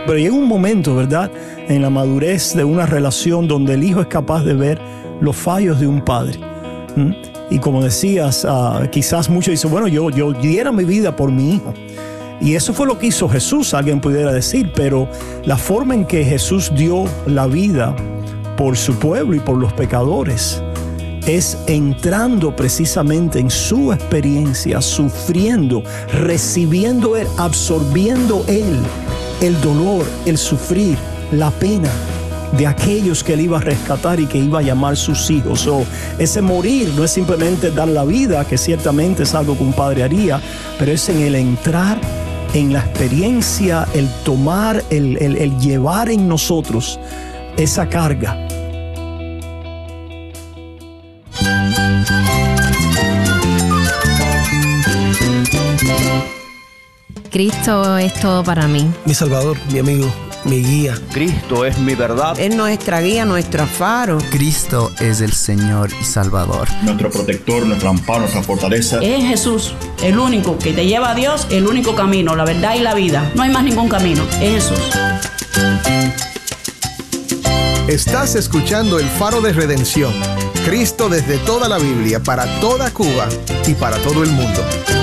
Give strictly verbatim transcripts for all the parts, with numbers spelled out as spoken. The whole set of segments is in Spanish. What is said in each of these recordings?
Pero llega un momento, ¿verdad?, en la madurez de una relación donde el hijo es capaz de ver los fallos de un padre. ¿Mm? Y como decías, uh, quizás muchos dicen, bueno, yo, yo diera mi vida por mi hijo. Y eso fue lo que hizo Jesús, alguien pudiera decir, pero la forma en que Jesús dio la vida por su pueblo y por los pecadores es entrando precisamente en su experiencia, sufriendo, recibiendo él, absorbiendo él el dolor, el sufrir, la pena de aquellos que él iba a rescatar y que iba a llamar sus hijos. O ese morir no es simplemente dar la vida, que ciertamente es algo que un padre haría, pero es en el entrar en la experiencia, el tomar, el, el, el llevar en nosotros esa carga. Cristo es todo para mí. Mi Salvador, mi amigo, mi guía. Cristo es mi verdad. Es nuestra guía, nuestro faro. Cristo es el Señor y Salvador. Nuestro protector, nuestro amparo, nuestra fortaleza. Es Jesús, el único que te lleva a Dios, el único camino, la verdad y la vida. No hay más ningún camino, es Jesús. Estás escuchando El Faro de Redención. Cristo desde toda la Biblia, para toda Cuba y para todo el mundo.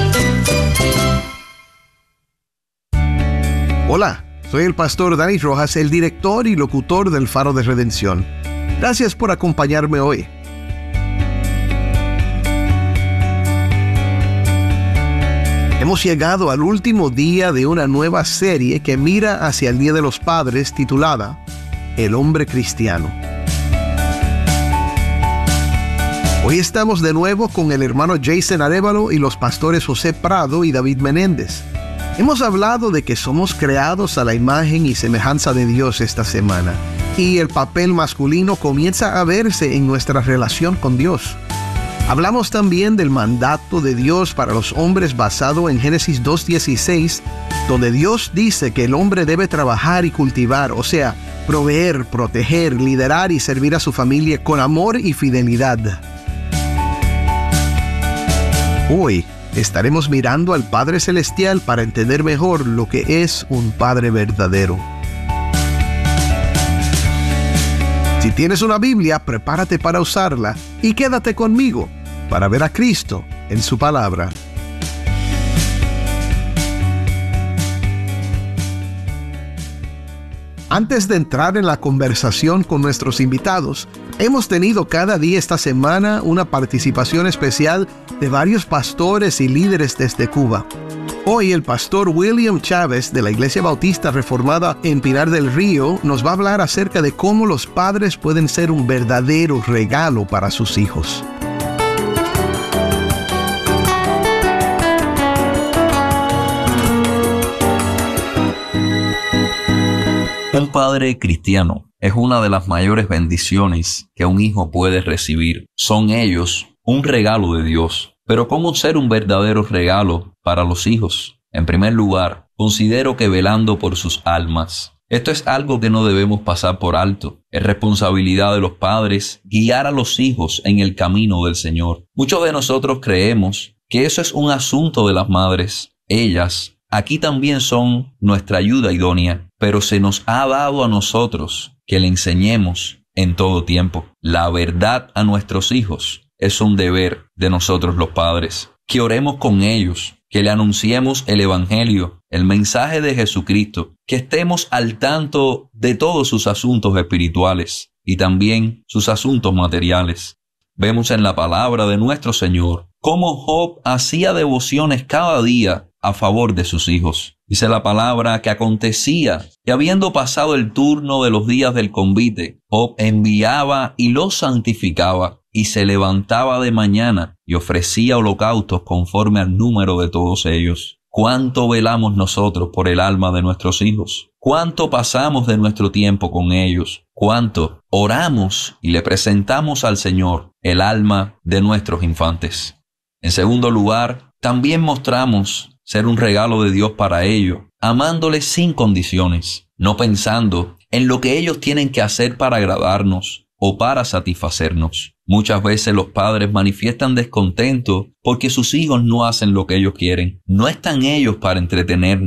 Hola, soy el pastor Dani Rojas, el director y locutor del Faro de Redención. Gracias por acompañarme hoy. Hemos llegado al último día de una nueva serie que mira hacia el Día de los Padres, titulada El Hombre Cristiano. Hoy estamos de nuevo con el hermano Jason Arévalo y los pastores José Prado y David Menéndez. Hemos hablado de que somos creados a la imagen y semejanza de Dios esta semana, y el papel masculino comienza a verse en nuestra relación con Dios. Hablamos también del mandato de Dios para los hombres basado en Génesis dos dieciséis, donde Dios dice que el hombre debe trabajar y cultivar, o sea, proveer, proteger, liderar y servir a su familia con amor y fidelidad. Hoy estaremos mirando al Padre Celestial para entender mejor lo que es un Padre verdadero. Si tienes una Biblia, prepárate para usarla y quédate conmigo para ver a Cristo en su palabra. Antes de entrar en la conversación con nuestros invitados, hemos tenido cada día esta semana una participación especial de varios pastores y líderes desde Cuba. Hoy el pastor William Chávez de la Iglesia Bautista Reformada en Pinar del Río nos va a hablar acerca de cómo los padres pueden ser un verdadero regalo para sus hijos. Un padre cristiano es una de las mayores bendiciones que un hijo puede recibir. Son ellos un regalo de Dios. Pero ¿cómo ser un verdadero regalo para los hijos? En primer lugar, considero que velando por sus almas. Esto es algo que no debemos pasar por alto. Es responsabilidad de los padres guiar a los hijos en el camino del Señor. Muchos de nosotros creemos que eso es un asunto de las madres. Ellas aquí también son nuestra ayuda idónea, pero se nos ha dado a nosotros que le enseñemos en todo tiempo. La verdad a nuestros hijos es un deber de nosotros los padres. Que oremos con ellos, que le anunciemos el Evangelio, el mensaje de Jesucristo, que estemos al tanto de todos sus asuntos espirituales y también sus asuntos materiales. Vemos en la palabra de nuestro Señor cómo Job hacía devociones cada día a favor de sus hijos. Dice la palabra que acontecía que habiendo pasado el turno de los días del convite, Job enviaba y los santificaba y se levantaba de mañana y ofrecía holocaustos conforme al número de todos ellos. ¿Cuánto velamos nosotros por el alma de nuestros hijos? ¿Cuánto pasamos de nuestro tiempo con ellos? ¿Cuánto oramos y le presentamos al Señor el alma de nuestros infantes? En segundo lugar, también mostramos ser un regalo de Dios para ellos, amándoles sin condiciones, no pensando en lo que ellos tienen que hacer para agradarnos o para satisfacernos. Muchas veces los padres manifiestan descontento porque sus hijos no hacen lo que ellos quieren. No están ellos para entretenernos,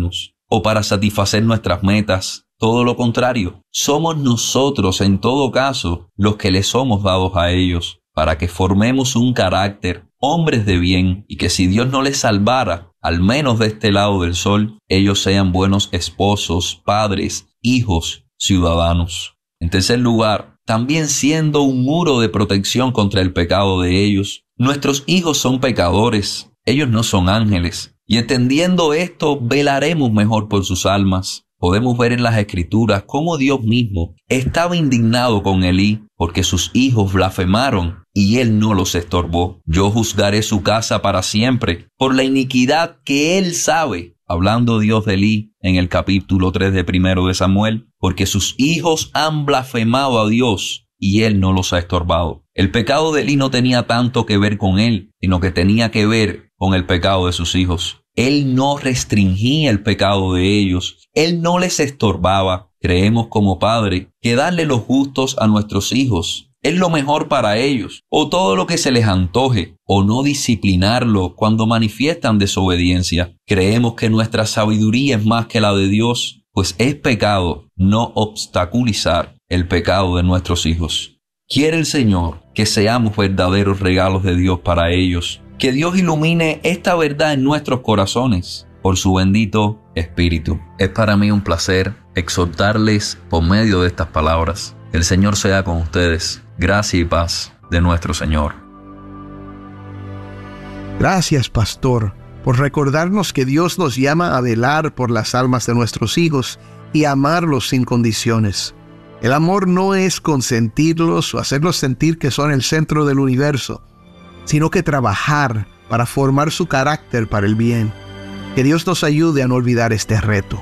o para satisfacer nuestras metas. Todo lo contrario, somos nosotros en todo caso los que les somos dados a ellos, para que formemos un carácter, hombres de bien, y que si Dios no les salvara, al menos de este lado del sol, ellos sean buenos esposos, padres, hijos, ciudadanos. En tercer lugar, también siendo un muro de protección contra el pecado de ellos, nuestros hijos son pecadores, ellos no son ángeles, y entendiendo esto, velaremos mejor por sus almas. Podemos ver en las Escrituras cómo Dios mismo estaba indignado con Elí porque sus hijos blasfemaron y él no los estorbó. Yo juzgaré su casa para siempre por la iniquidad que él sabe. Hablando Dios de Elí en el capítulo tres de primero de Samuel, porque sus hijos han blasfemado a Dios y él no los ha estorbado. El pecado de Elí no tenía tanto que ver con él, sino que tenía que ver con el pecado de sus hijos. Él no restringía el pecado de ellos. Él no les estorbaba. Creemos como padre que darle los gustos a nuestros hijos es lo mejor para ellos, o todo lo que se les antoje, o no disciplinarlo cuando manifiestan desobediencia. Creemos que nuestra sabiduría es más que la de Dios, pues es pecado no obstaculizar el pecado de nuestros hijos. Quiere el Señor que seamos verdaderos regalos de Dios para ellos. Que Dios ilumine esta verdad en nuestros corazones por su bendito Espíritu. Es para mí un placer exhortarles por medio de estas palabras. Que el Señor sea con ustedes. Gracia y paz de nuestro Señor. Gracias, pastor, por recordarnos que Dios nos llama a velar por las almas de nuestros hijos y amarlos sin condiciones. El amor no es consentirlos o hacerlos sentir que son el centro del universo, sino que trabajar para formar su carácter para el bien. Que Dios nos ayude a no olvidar este reto.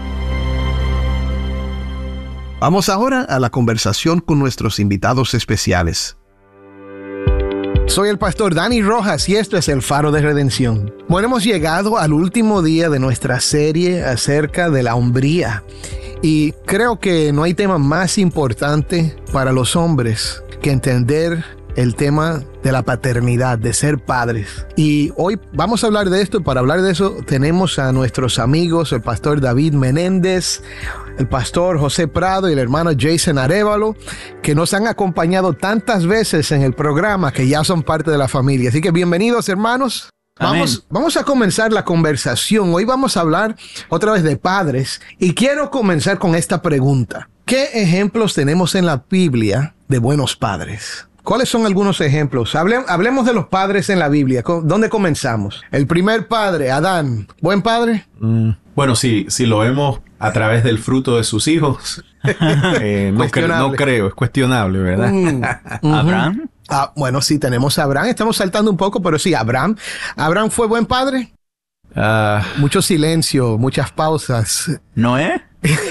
Vamos ahora a la conversación con nuestros invitados especiales. Soy el pastor Dani Rojas y esto es El Faro de Redención. Bueno, hemos llegado al último día de nuestra serie acerca de la hombría. Y creo que no hay tema más importante para los hombres que entender el tema de la paternidad, de ser padres. Y hoy vamos a hablar de esto. Para hablar de eso tenemos a nuestros amigos, el pastor David Menéndez, el pastor José Prado y el hermano Jason Arévalo, que nos han acompañado tantas veces en el programa que ya son parte de la familia. Así que bienvenidos, hermanos. Vamos, vamos a comenzar la conversación. Hoy vamos a hablar otra vez de padres y quiero comenzar con esta pregunta. ¿Qué ejemplos tenemos en la Biblia de buenos padres? ¿Cuáles son algunos ejemplos? Hable, hablemos de los padres en la Biblia. ¿Dónde comenzamos? El primer padre, Adán. ¿Buen padre? Mm, bueno, sí, si lo vemos a través del fruto de sus hijos, eh, no, cre no creo, es cuestionable, ¿verdad? Mm, uh-huh. ¿Abraham? Ah, bueno, sí, tenemos a Abraham. Estamos saltando un poco, pero sí, Abraham. ¿Abraham fue buen padre? Uh, Mucho silencio, muchas pausas. ¿Noé?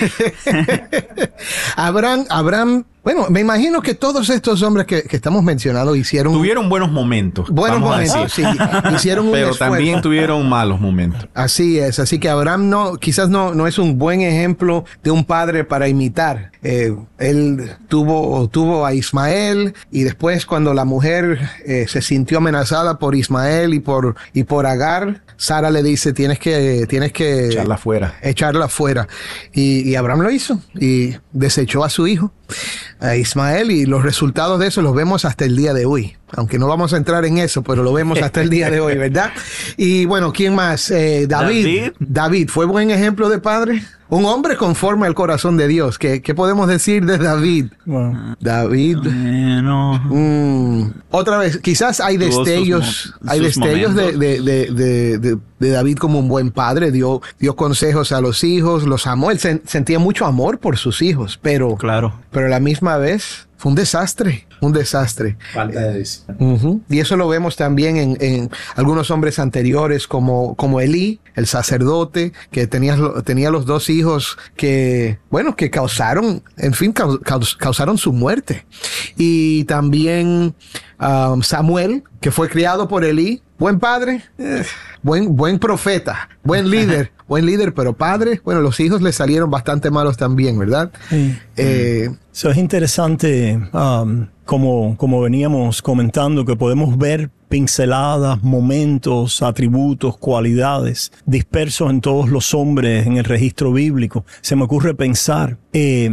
Abraham, Abraham, bueno, me imagino que todos estos hombres que, que estamos mencionando hicieron... Tuvieron buenos momentos. Buenos momentos, sí. Hicieron un Pero esfuerzo. también tuvieron malos momentos. Así es, así que Abraham no, quizás no, no es un buen ejemplo de un padre para imitar. Eh, él tuvo, tuvo a Ismael y después cuando la mujer eh, se sintió amenazada por Ismael y por, y por Agar, Sara le dice, tienes que, tienes que echarla fuera. Echarla fuera. Y, y Abraham lo hizo y desechó a su hijo, a Ismael, y los resultados de eso los vemos hasta el día de hoy. Aunque no vamos a entrar en eso, pero lo vemos hasta el día de hoy, ¿verdad? Y bueno, ¿quién más? Eh, David. David. David, ¿fue buen ejemplo de padre? Un hombre conforme al corazón de Dios. ¿Qué, qué podemos decir de David? Wow. David. Bueno. Mm, otra vez, quizás hay destellos, sus, hay destellos de, de, de, de, de, de David como un buen padre. Dio, dio consejos a los hijos, los amó. Él sen, sentía mucho amor por sus hijos, pero, claro. pero a la misma vez fue un desastre. Un desastre. Falta de decisión. Uh-huh. Y eso lo vemos también en, en algunos hombres anteriores como, como Elí, el sacerdote, que tenía, tenía los dos hijos que, bueno, que causaron, en fin, caus, causaron su muerte. Y también um, Samuel, que fue criado por Elí, buen padre, eh, buen, buen profeta, buen líder, buen líder, pero padre, bueno, los hijos le salieron bastante malos también, ¿verdad? Sí. Eh, Eso es interesante, um, como, como veníamos comentando, que podemos ver pinceladas, momentos, atributos, cualidades dispersos en todos los hombres en el registro bíblico. Se me ocurre pensar eh,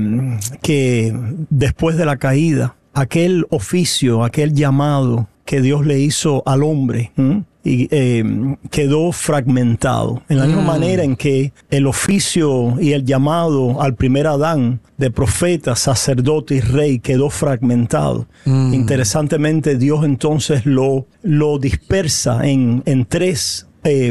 que después de la caída, aquel oficio, aquel llamado que Dios le hizo al hombre, ¿m? y eh, quedó fragmentado. En la misma mm. manera en que el oficio y el llamado al primer Adán de profeta, sacerdote y rey quedó fragmentado. Mm. Interesantemente, Dios entonces lo, lo dispersa en, en tres eh,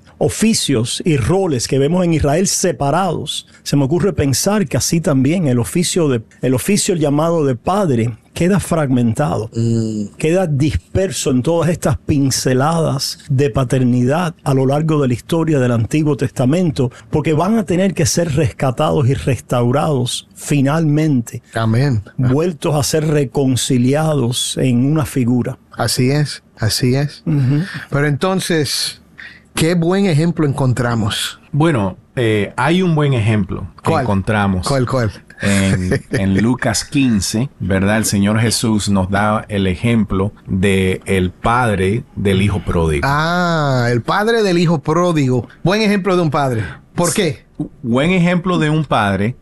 oficios y roles que vemos en Israel separados. Se me ocurre pensar que así también el oficio, de, el oficio, el llamado de padre, queda fragmentado, mm. queda disperso en todas estas pinceladas de paternidad a lo largo de la historia del Antiguo Testamento, porque van a tener que ser rescatados y restaurados finalmente. Amén. Vueltos a ser reconciliados en una figura. Así es, así es. Uh-huh. Pero entonces, ¿qué buen ejemplo encontramos? Bueno, eh, hay un buen ejemplo que ¿Cuál? encontramos. ¿Cuál, cuál? En, en Lucas quince, ¿verdad? El Señor Jesús nos da el ejemplo de el padre del hijo pródigo. Ah, el padre del hijo pródigo. Buen ejemplo de un padre. ¿Por qué? Buen ejemplo de un padre,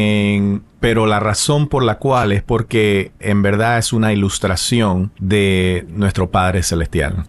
en, pero la razón por la cual es porque en verdad es una ilustración de nuestro Padre Celestial.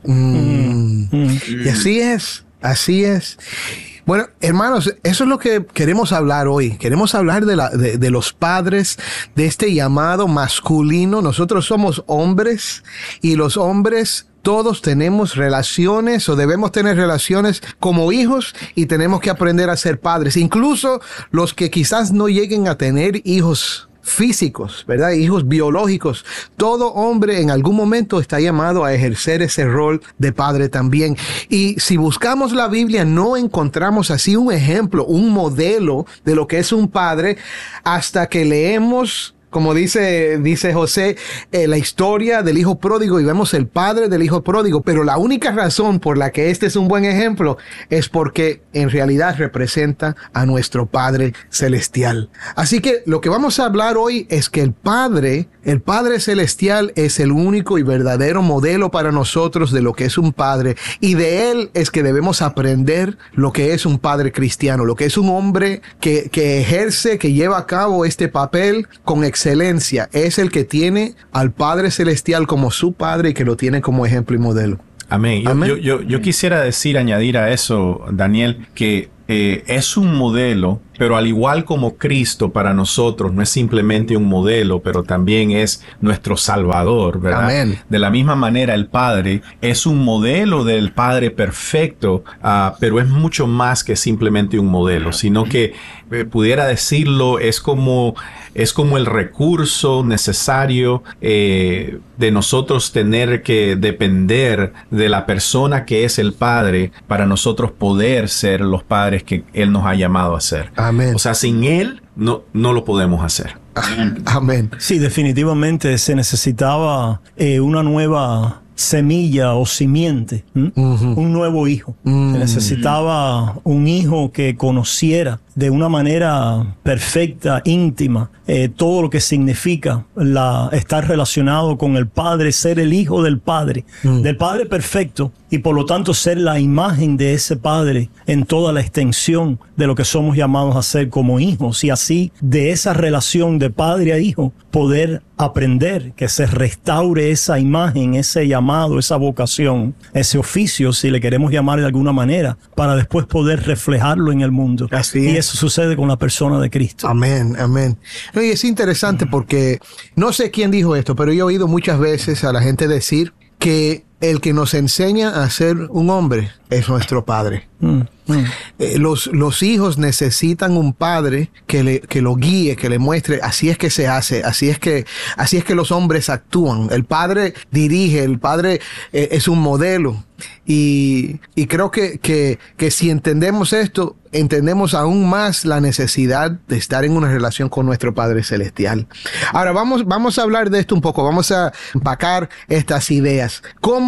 Mm. Mm. Y así es, así es. Bueno, hermanos, eso es lo que queremos hablar hoy. Queremos hablar de, la, de, de los padres, de este llamado masculino. Nosotros somos hombres y los hombres todos tenemos relaciones o debemos tener relaciones como hijos y tenemos que aprender a ser padres. Incluso los que quizás no lleguen a tener hijos físicos, ¿verdad? Hijos biológicos. Todo hombre en algún momento está llamado a ejercer ese rol de padre también. Y si buscamos la Biblia, no encontramos así un ejemplo, un modelo de lo que es un padre hasta que leemos, como dice, dice José, eh, la historia del hijo pródigo y vemos el padre del hijo pródigo. Pero la única razón por la que este es un buen ejemplo es porque en realidad representa a nuestro Padre Celestial. Así que lo que vamos a hablar hoy es que el Padre, el Padre Celestial es el único y verdadero modelo para nosotros de lo que es un padre. Y de él es que debemos aprender lo que es un padre cristiano, lo que es un hombre que, que ejerce, que lleva a cabo este papel con excelencia. Excelencia, es el que tiene al Padre Celestial como su Padre y que lo tiene como ejemplo y modelo. Amén. Yo, Amén. yo, yo, yo quisiera decir, añadir a eso, Daniel, que eh, es un modelo, pero al igual como Cristo para nosotros no es simplemente un modelo, pero también es nuestro Salvador, ¿verdad? Amén. De la misma manera, el Padre es un modelo del Padre perfecto, uh, pero es mucho más que simplemente un modelo, sino que eh, pudiera decirlo, es como, es como el recurso necesario eh, de nosotros tener que depender de la persona que es el Padre para nosotros poder ser los padres que Él nos ha llamado a ser. Amén. O sea, sin Él no, no lo podemos hacer. Amén. Sí, definitivamente se necesitaba eh, una nueva semilla o simiente, uh-huh. un nuevo hijo. Uh-huh. Se necesitaba un hijo que conociera de una manera perfecta, íntima, eh, todo lo que significa la, estar relacionado con el Padre, ser el hijo del Padre, uh-huh. del Padre perfecto, y por lo tanto ser la imagen de ese Padre en toda la extensión de lo que somos llamados a ser como hijos, y así de esa relación de padre a hijo poder aprender que se restaure esa imagen, ese llamado, esa vocación, ese oficio, si le queremos llamar de alguna manera, para después poder reflejarlo en el mundo. Así es. Y eso sucede con la persona de Cristo. Amén, amén. Y es interesante porque no sé quién dijo esto, pero yo he oído muchas veces a la gente decir que el que nos enseña a ser un hombre es nuestro Padre. Mm, mm. Eh, los, los hijos necesitan un padre que, le, que lo guíe, que le muestre, así es que se hace, así es que, así es que los hombres actúan. El padre dirige, el padre eh, es un modelo. Y, y creo que, que, que si entendemos esto, entendemos aún más la necesidad de estar en una relación con nuestro Padre Celestial. Ahora vamos, vamos a hablar de esto un poco, vamos a empacar estas ideas. ¿Cómo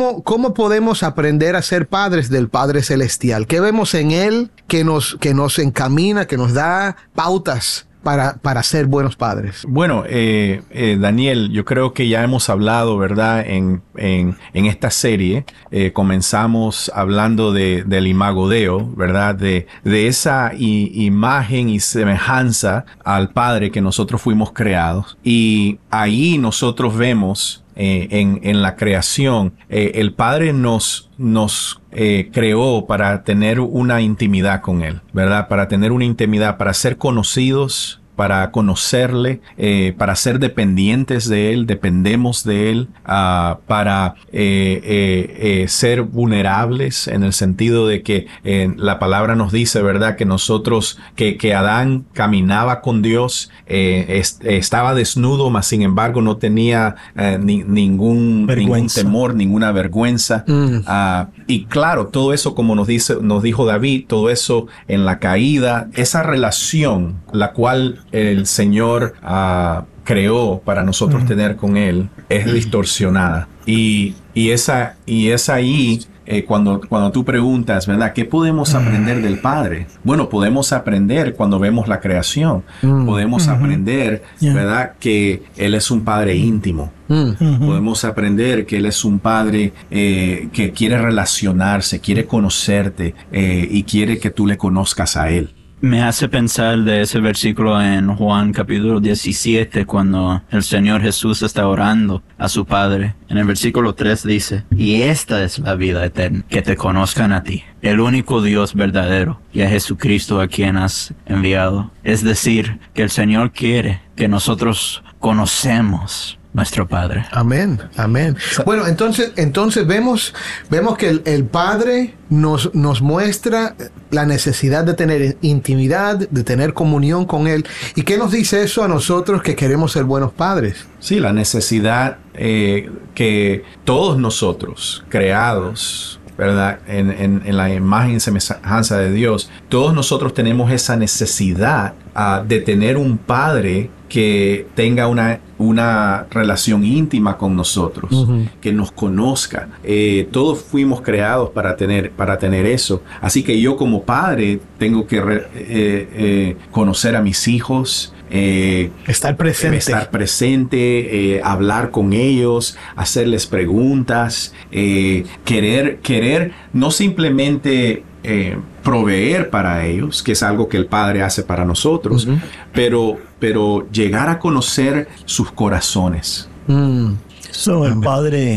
¿cómo, ¿cómo podemos aprender a ser padres del Padre Celestial? ¿Qué vemos en Él que nos, que nos encamina, que nos da pautas para, para ser buenos padres? Bueno, eh, eh, Daniel, yo creo que ya hemos hablado, ¿verdad? En, en, en esta serie eh, comenzamos hablando de, del imago Dei, ¿verdad? De, de esa i, imagen y semejanza al Padre que nosotros fuimos creados. Y ahí nosotros vemos Eh, en, en la creación, eh, el Padre nos, nos eh, creó para tener una intimidad con Él, ¿verdad? Para tener una intimidad, para ser conocidos, para conocerle, eh, para ser dependientes de Él, dependemos de Él, uh, para eh, eh, eh, ser vulnerables en el sentido de que eh, la palabra nos dice, ¿verdad? Que nosotros, que, que Adán caminaba con Dios, eh, est estaba desnudo, mas sin embargo no tenía eh, ni, ningún, ningún temor, ninguna vergüenza. Mm. Uh, y claro, todo eso, como nos dice, nos dijo David, todo eso en la caída, esa relación, la cual el Señor uh, creó para nosotros mm. tener con Él, es distorsionada. Y, y, esa, y es ahí eh, cuando, cuando tú preguntas, ¿verdad? ¿Qué podemos aprender del Padre? Bueno, podemos aprender cuando vemos la creación. Mm. Podemos mm-hmm. aprender, yeah. ¿verdad? Que Él es un Padre íntimo. Mm-hmm. Podemos aprender que Él es un Padre eh, que quiere relacionarse, quiere conocerte eh, y quiere que tú le conozcas a Él. Me hace pensar de ese versículo en Juan capítulo diecisiete, cuando el Señor Jesús está orando a su Padre. En el versículo tres dice, y esta es la vida eterna, que te conozcan a ti, el único Dios verdadero, y a Jesucristo a quien has enviado. Es decir, que el Señor quiere que nosotros conocemos nuestro Padre. Amén, amén. Bueno, entonces, entonces vemos, vemos que el, el Padre nos, nos muestra la necesidad de tener intimidad, de tener comunión con Él. ¿Y qué nos dice eso a nosotros que queremos ser buenos padres? Sí, la necesidad eh, que todos nosotros, creados, ¿verdad? En, en, en la imagen y semejanza de Dios, todos nosotros tenemos esa necesidad uh, de tener un Padre que tenga una, una relación íntima con nosotros, uh-huh. que nos conozca. Eh, todos fuimos creados para tener, para tener eso. Así que yo como padre tengo que re, eh, eh, conocer a mis hijos, Eh, estar presente, estar presente eh, hablar con ellos, hacerles preguntas, eh, querer, querer no simplemente eh, proveer para ellos, que es algo que el Padre hace para nosotros, uh-huh. pero, pero llegar a conocer sus corazones. Mm. So, el Padre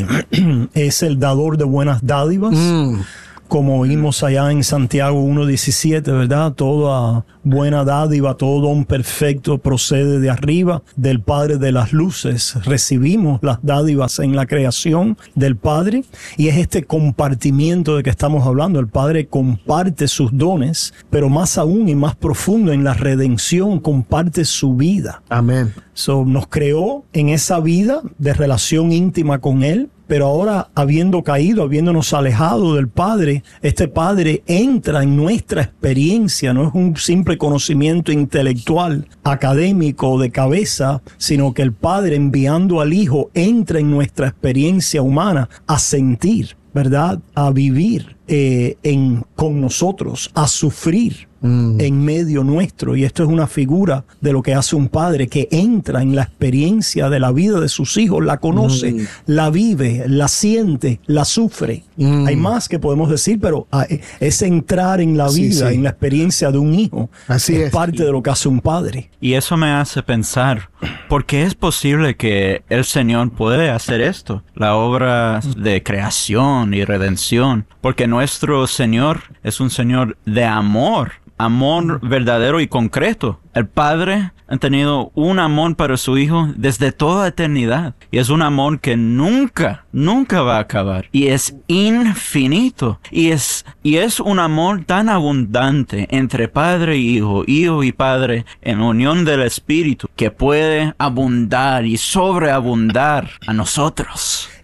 es el dador de buenas dádivas. Mm. Como oímos allá en Santiago uno diecisiete, ¿verdad? Toda buena dádiva, todo don perfecto procede de arriba, del Padre de las luces. Recibimos las dádivas en la creación del Padre, y es este compartimiento de que estamos hablando. El Padre comparte sus dones, pero más aún y más profundo en la redención, comparte su vida. Amén. So, nos creó en esa vida de relación íntima con Él, pero ahora, habiendo caído, habiéndonos alejado del Padre, este Padre entra en nuestra experiencia. No es un simple conocimiento intelectual, académico, de cabeza, sino que el Padre, enviando al Hijo, entra en nuestra experiencia humana a sentir, ¿verdad? A vivir eh, en, con nosotros, a sufrir mm. en medio nuestro. Y esto es una figura de lo que hace un padre que entra en la experiencia de la vida de sus hijos, la conoce, mm. la vive, la siente, la sufre. Mm. Hay más que podemos decir, pero es entrar en la vida, sí, sí. en la experiencia de un hijo. Así es, es parte de lo que hace un padre. Y eso me hace pensar, ¿por qué es posible que el Señor puede hacer esto? La obra de creación y redención. Porque nuestro Señor es un Señor de amor. Amor verdadero y concreto. El Padre ha tenido un amor para su Hijo desde toda eternidad. Y es un amor que nunca, nunca va a acabar. Y es infinito. Y es, y es un amor tan abundante entre Padre y Hijo, Hijo y Padre, en unión del Espíritu, que puede abundar y sobreabundar a nosotros.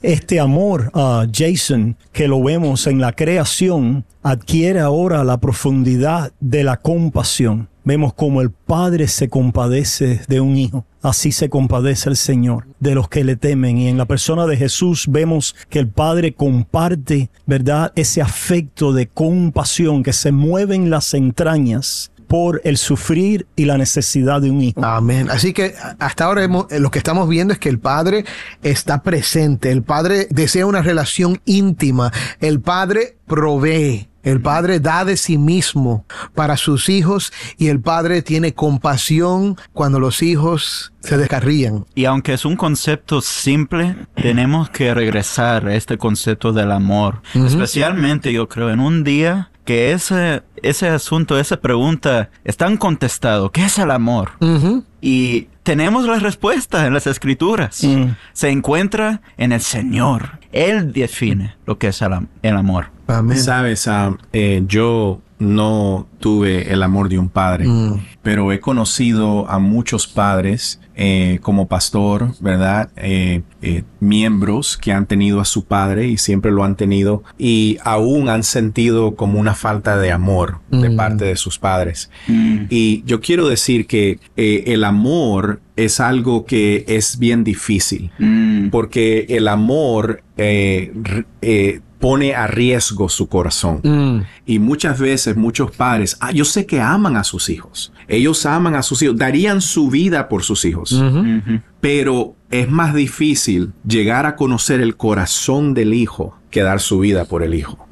Este amor, uh, Jason, que lo vemos en la creación, adquiere ahora la profundidad de la compasión. Vemos como el Padre se compadece de un hijo. Así se compadece el Señor de los que le temen. Y en la persona de Jesús vemos que el Padre comparte, ¿verdad?, ese afecto de compasión que se mueve en las entrañas por el sufrir y la necesidad de un hijo. Amén. Así que hasta ahora hemos, lo que estamos viendo es que el Padre está presente. El Padre desea una relación íntima. El Padre provee. El Padre da de sí mismo para sus hijos y el Padre tiene compasión cuando los hijos se descarrían. Y aunque es un concepto simple, tenemos que regresar a este concepto del amor. Uh-huh. Especialmente, yo creo, en un día que ese, ese asunto, esa pregunta están contestado. ¿Qué es el amor? Uh-huh. Y tenemos la respuesta en las Escrituras. Uh-huh. Se encuentra en el Señor. Él define lo que es el, el amor. Amén. Sabes, uh, eh, yo no tuve el amor de un padre, mm. pero he conocido a muchos padres eh, como pastor, ¿verdad? Eh, eh, miembros que han tenido a su padre y siempre lo han tenido y aún han sentido como una falta de amor mm. de parte de sus padres. Mm. Y yo quiero decir que eh, el amor es algo que es bien difícil, mm. porque el amor eh, eh, pone a riesgo su corazón. Mm. Y muchas veces muchos padres, ah, yo sé que aman a sus hijos. Ellos aman a sus hijos, darían su vida por sus hijos. Uh-huh. Uh-huh. Pero es más difícil llegar a conocer el corazón del hijo que dar su vida por el hijo.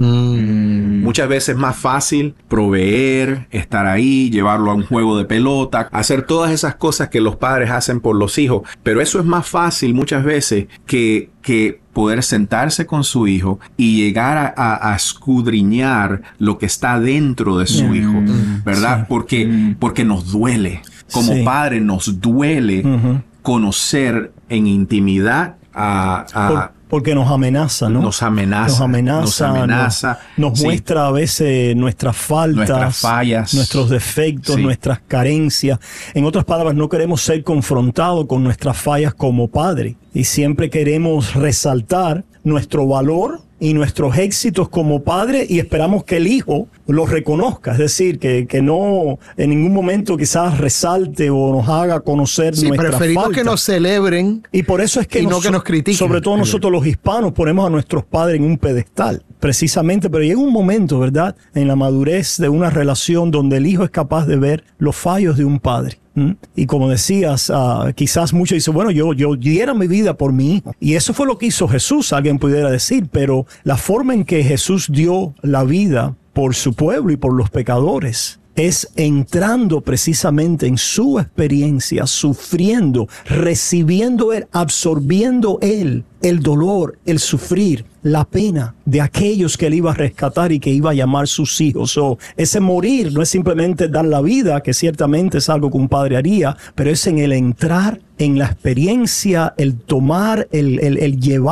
Mm. Muchas veces es más fácil proveer, estar ahí, llevarlo a un juego de pelota, hacer todas esas cosas que los padres hacen por los hijos. Pero eso es más fácil muchas veces que, que poder sentarse con su hijo y llegar a, a, a escudriñar lo que está dentro de su mm. hijo, ¿verdad? Sí. Porque, mm. porque nos duele. Como sí. padre nos duele uh-huh. conocer en intimidad a... a Por Porque nos amenaza, ¿no? Nos amenaza. Nos amenaza. Nos, amenaza, nos, nos sí. muestra a veces nuestras faltas. Nuestras fallas. Nuestros defectos, sí. nuestras carencias. En otras palabras, no queremos ser confrontados con nuestras fallas como padre. Y siempre queremos resaltar nuestro valor y nuestros éxitos como padre y esperamos que el hijo los reconozca. Es decir, que, que no en ningún momento quizás resalte o nos haga conocer sí, nuestras faltas. Preferimos que nos celebren y por eso es que y nos, no que nos critiquen. Sobre todo nosotros los hispanos ponemos a nuestros padres en un pedestal. Precisamente, pero llega un momento, ¿verdad?, en la madurez de una relación donde el hijo es capaz de ver los fallos de un padre. ¿Mm? Y como decías, uh, quizás muchos dicen, bueno, yo, yo diera mi vida por mi hijo. Y eso fue lo que hizo Jesús, alguien pudiera decir, pero la forma en que Jesús dio la vida por su pueblo y por los pecadores es entrando precisamente en su experiencia, sufriendo, recibiendo él, absorbiendo él el dolor, el sufrir, la pena de aquellos que él iba a rescatar y que iba a llamar sus hijos. So, ese morir no es simplemente dar la vida, que ciertamente es algo que un padre haría, pero es en el entrar en la experiencia, el tomar, el, el, el llevar